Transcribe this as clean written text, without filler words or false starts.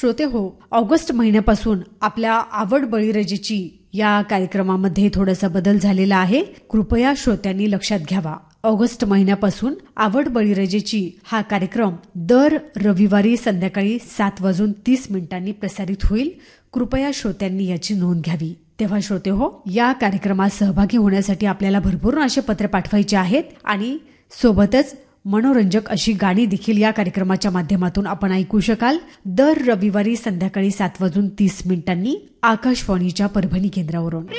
श्रोते हो, ऑगस्ट महिन्यापासून आपल्या आवड बळीराजाची या कार्यक्रमामध्ये थोडासा बदल झालेला आहे. कृपया श्रोत्यांनी लक्षात घ्यावा. ऑगस्ट महिन्यापासून आवड बळीराजाची हा कार्यक्रम दर रविवारी संध्याकाळी 7:30 प्रसारित होईल. कृपया श्रोत्यांनी याची नोंद घ्यावी. तेव्हा श्रोते हो, या कार्यक्रमात सहभागी होण्यासाठी आपल्याला भरपूर असे पत्र पाठवायचे आहेत आणि सोबतच मनोरंजक अशी गाणी देखील या कार्यक्रमाच्या माध्यमातून आपण ऐकू शकाल. दर रविवारी संध्याकाळी 7:30 आकाशवाणीच्या परभणी केंद्रावरून.